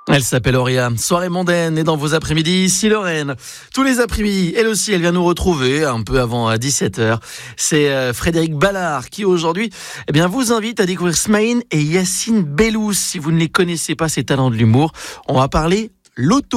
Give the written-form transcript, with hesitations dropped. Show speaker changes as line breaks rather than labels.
Elle s'appelle Auria. Soirée mondaine et dans vos après-midi, ici Lorraine. Tous les après-midi, elle aussi, elle vient nous retrouver un peu avant 17h. C'est Frédéric Ballard qui aujourd'hui vous invite à découvrir Smaïn et Yacine Bellous. Si vous ne les connaissez pas, ces talents de l'humour, on va parler loto.